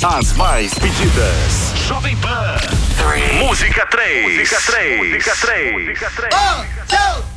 As mais pedidas. Jovem Pan. Música 3. Música 3. Música 3. Música 3. 1, 2,